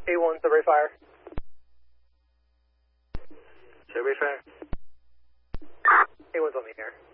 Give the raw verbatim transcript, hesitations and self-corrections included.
A one, subway fire. Subway fire. A one's on the air.